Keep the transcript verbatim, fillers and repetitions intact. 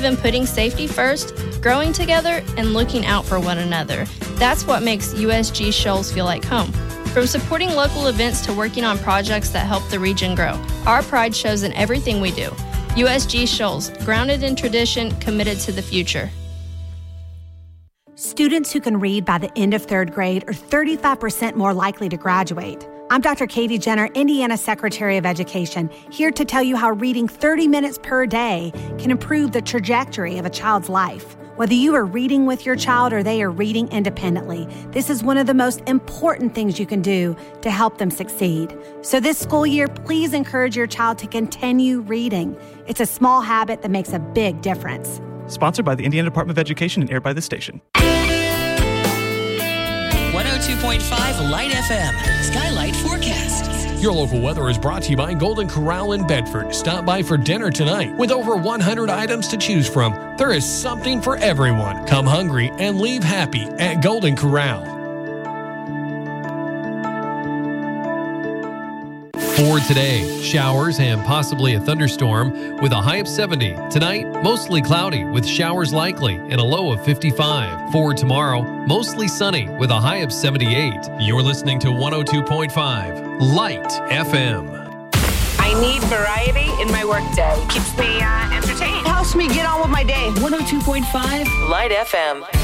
believe in putting safety first, growing together, and looking out for one another. That's what makes U S G Shoals feel like home. From supporting local events to working on projects that help the region grow, our pride shows in everything we do. U S G Shoals, grounded in tradition, committed to the future. Students who can read by the end of third grade are thirty-five percent more likely to graduate. I'm Doctor Katie Jenner, Indiana Secretary of Education, here to tell you how reading thirty minutes per day can improve the trajectory of a child's life. Whether you are reading with your child or they are reading independently, this is one of the most important things you can do to help them succeed. So this school year, please encourage your child to continue reading. It's a small habit that makes a big difference. Sponsored by the Indiana Department of Education and aired by this station. one oh two point five Light F M, Skylight Forecast. Your local weather is brought to you by Golden Corral in Bedford. Stop by for dinner tonight. With over one hundred items to choose from, there is something for everyone. Come hungry and leave happy at Golden Corral. For today, showers and possibly a thunderstorm with a high of seventy. Tonight, mostly cloudy with showers likely and a low of fifty-five. For tomorrow, mostly sunny with a high of seventy-eight. You're listening to one oh two point five Light F M. I need variety in my workday. Keeps me uh, entertained. Helps me get on with my day. one oh two point five Light F M.